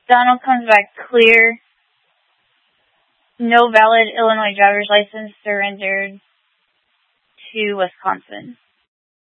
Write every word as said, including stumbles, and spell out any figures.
Donald comes back clear. No valid Illinois driver's license surrendered to Wisconsin.